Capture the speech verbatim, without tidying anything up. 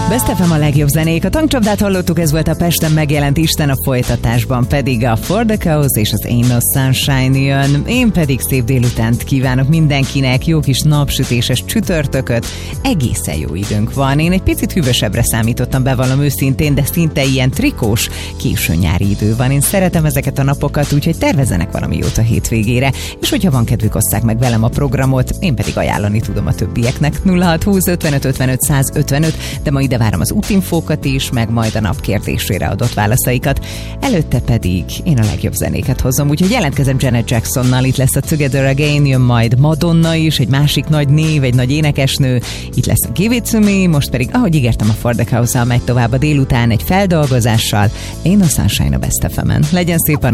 Best ef em a legjobb zenék. A tankcsapdát hallottuk, ez volt a Pesten megjelent Isten, a folytatásban pedig a For the Cause és az Ain't No Sunshine jön. Én pedig szép délutánt kívánok mindenkinek, jó kis napsütéses csütörtököt. Egészen jó időnk van. Én egy picit hűvösebbre számítottam, bevallom őszintén, de szinte ilyen trikós, késő nyári idő van. Én szeretem ezeket a napokat, úgyhogy tervezzenek valami jót a hétvégére. És hogyha van kedvük, osszák meg velem a programot, én pedig ajánlani tudom a többieknek. nulla hat húsz ötvenöt ötvenöt száz ötvenöt, de ma ide várom az útinfókat is, meg majd a nap kérdésére adott válaszaikat. Előtte pedig én a legjobb zenéket hozom, úgyhogy jelentkezem Janet Jacksonnal, itt lesz a Together Again, jön majd Madonna is, egy másik nagy név, egy nagy énekesnő, itt lesz a Give It To Me, most pedig, ahogy ígértem, a For the Cause-al megy tovább a délután egy feldolgozással. Ain't No Sunshine a Best ef emen. Legyen szépen